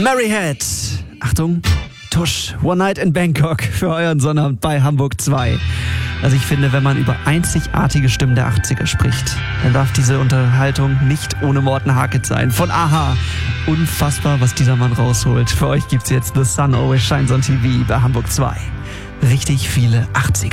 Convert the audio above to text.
Mary Head. Achtung, Tusch. One Night in Bangkok für euren Sonnabend bei Hamburg 2. Also ich finde, wenn man über einzigartige Stimmen der 80er spricht, dann darf diese Unterhaltung nicht ohne Morten Harket sein. Von Aha. Unfassbar, was dieser Mann rausholt. Für euch gibt's jetzt The Sun Always Shines on TV bei Hamburg 2. Richtig viele 80er.